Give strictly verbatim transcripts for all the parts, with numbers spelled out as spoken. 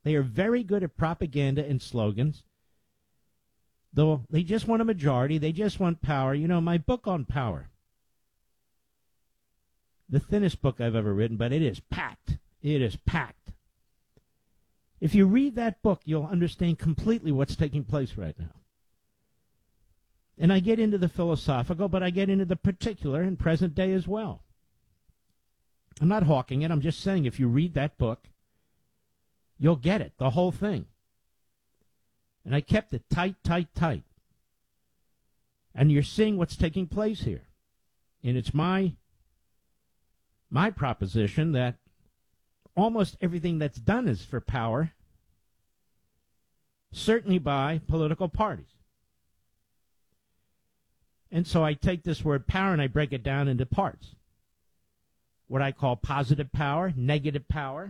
They are very good at propaganda and slogans. Though they just want a majority. They just want power. You know, my book on power, the thinnest book I've ever written, but it is packed. It is packed. If you read that book, you'll understand completely what's taking place right now. And I get into the philosophical, but I get into the particular and present day as well. I'm not hawking it. I'm just saying if you read that book, you'll get it, the whole thing. And I kept it tight, tight, tight. And you're seeing what's taking place here. And it's my my proposition that almost everything that's done is for power, certainly by political parties. And so I take this word power and I break it down into parts. What I call positive power, negative power,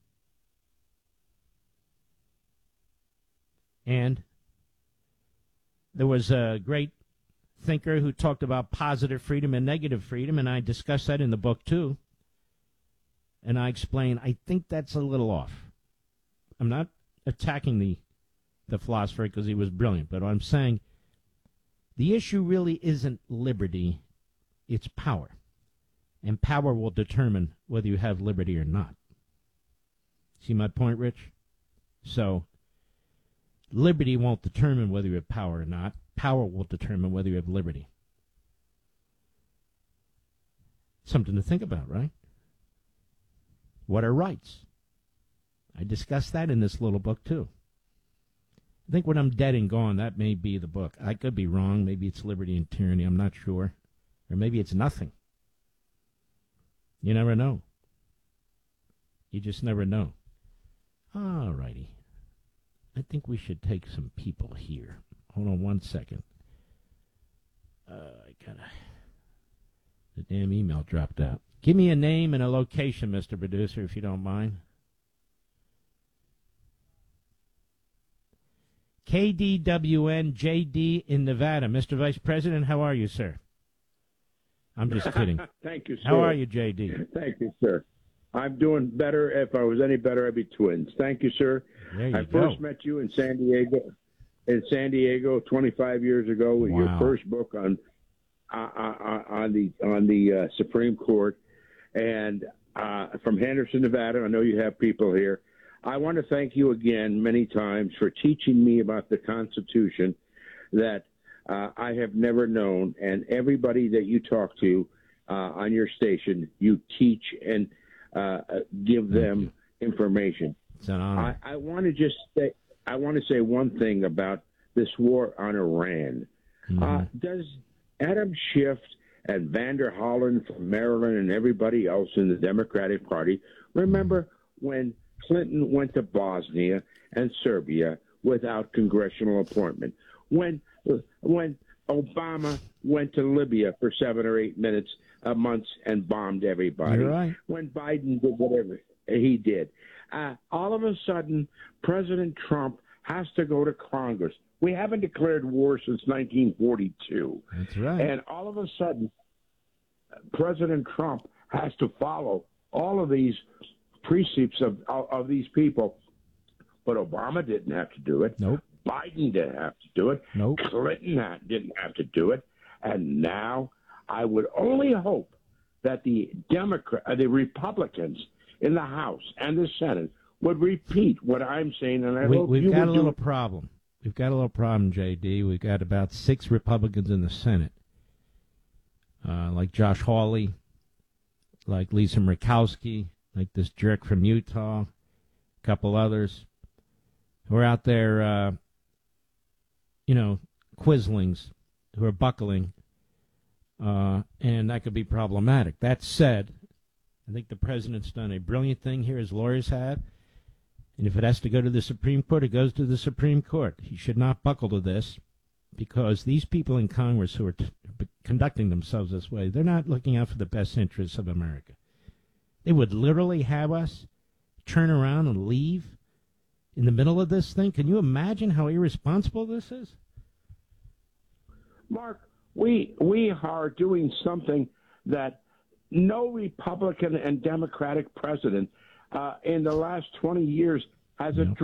and there was a great thinker who talked about positive freedom and negative freedom, and I discussed that in the book too. And I explain, I think that's a little off. I'm not attacking the, the philosopher because he was brilliant, but I'm saying the issue really isn't liberty, it's power. And power will determine whether you have liberty or not. See my point, Rich? So, liberty won't determine whether you have power or not. Power will determine whether you have liberty. Something to think about, right? What are rights? I discussed that in this little book, too. I think when I'm dead and gone, that may be the book. I could be wrong. Maybe it's Liberty and Tyranny. I'm not sure. Or maybe it's nothing. You never know. You just never know. All righty. I think we should take some people here. Hold on one second. Uh, I gotta... The damn email dropped out. Give me a name and a location, Mister Producer, if you don't mind. K D W N J D in Nevada. Mister Vice President, how are you, sir? I'm just kidding. Thank you, sir. How are you, J D? Thank you, sir. I'm doing better. If I was any better, I'd be twins. Thank you, sir. There you I go. first met you in San Diego, in San Diego, twenty-five years ago, with Wow. your first book on uh, uh, on the on the uh, Supreme Court, and uh, from Henderson, Nevada. I know you have people here. I want to thank you again many times for teaching me about the Constitution that uh, I have never known, and everybody that you talk to uh, on your station, you teach and uh, give them information. It's an honor. I, I want to just say, I want to say one thing about this war on Iran. Mm-hmm. Uh, does Adam Schiff and Vander Holland from Maryland and everybody else in the Democratic Party remember when Clinton went to Bosnia and Serbia without congressional appointment? When when Obama went to Libya for seven or eight minutes a month and bombed everybody? You're right. When Biden did whatever he did. Uh, all of a sudden, President Trump has to go to Congress. We haven't declared war since nineteen forty-two. That's right. And all of a sudden, President Trump has to follow all of these precepts of, of, of these people. But Obama didn't have to do it. Nope. Biden didn't have to do it. Nope. Clinton ha- didn't have to do it. And now I would only hope that the Democrat, uh, the Republicans in the House and the Senate would repeat what I'm saying. And I we, hope we've you got would a do little it. problem. We've got a little problem, J D. We've got about six Republicans in the Senate, uh, like Josh Hawley, like Lisa Murkowski, like this jerk from Utah, a couple others who are out there, uh, you know, quislings, who are buckling, uh, and that could be problematic. That said, I think the president's done a brilliant thing here, as lawyers have. And if it has to go to the Supreme Court, it goes to the Supreme Court. He should not buckle to this, because these people in Congress who are t- conducting themselves this way, they're not looking out for the best interests of America. They would literally have us turn around and leave in the middle of this thing. Can you imagine how irresponsible this is? Mark, we we are doing something that no Republican and Democratic president uh, in the last twenty years has Yeah. a